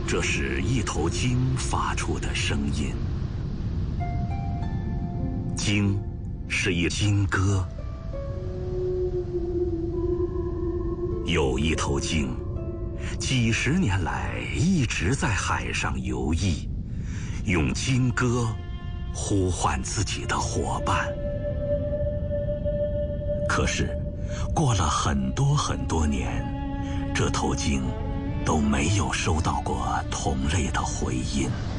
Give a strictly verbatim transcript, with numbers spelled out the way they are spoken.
这是一头鲸发出的声音。鲸是一鲸歌。有一头鲸，几十年来一直在海上游弋，用鲸歌呼唤自己的伙伴。可是，过了很多很多年，这头鲸都没有收到过同类的回音。